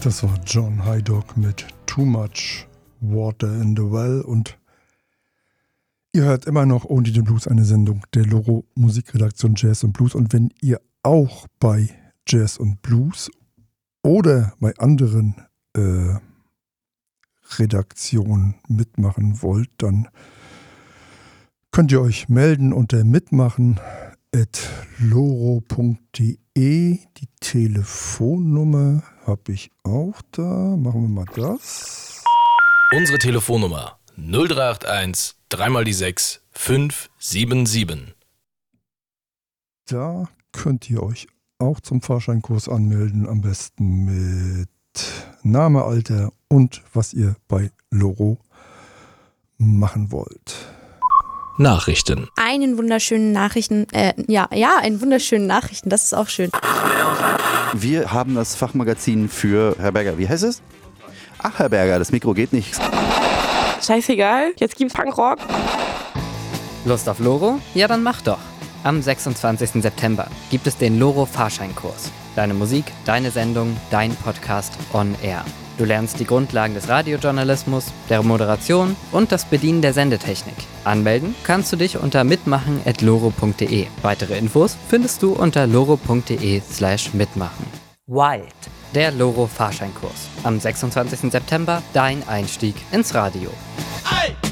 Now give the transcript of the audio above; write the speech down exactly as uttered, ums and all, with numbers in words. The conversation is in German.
Das war John Hydock mit Too Much Water in the Well und ihr hört immer noch Only the Blues, eine Sendung der Loro Musikredaktion Jazz und Blues. Und wenn ihr auch bei Jazz und Blues oder bei anderen äh, Redaktionen mitmachen wollt, dann könnt ihr euch melden unter mitmachen at loro punkt de. Die Telefonnummer habe ich auch da. Machen wir mal das. Unsere Telefonnummer null drei acht eins, drei mal die sechs, fünf sieben sieben. Da könnt ihr euch auch zum Fahrscheinkurs anmelden. Am besten mit Name, Alter und was ihr bei Loro machen wollt. Nachrichten. Einen wunderschönen Nachrichten, äh, ja, ja, einen wunderschönen Nachrichten, das ist auch schön. Wir haben das Fachmagazin für Herr Berger. Wie heißt es? Ach, Herr Berger, das Mikro geht nicht. Scheißegal, jetzt gibt's Punkrock. Lust auf Loro? Ja, dann mach doch. Am sechsundzwanzigsten September gibt es den Loro Fahrscheinkurs. Deine Musik, deine Sendung, dein Podcast on Air. Du lernst die Grundlagen des Radiojournalismus, der Moderation und das Bedienen der Sendetechnik. Anmelden kannst du dich unter mitmachen at loro punkt de. Weitere Infos findest du unter loro punkt de slash mitmachen. Wild, der Loro Fahrscheinkurs. Am sechsundzwanzigsten September dein Einstieg ins Radio.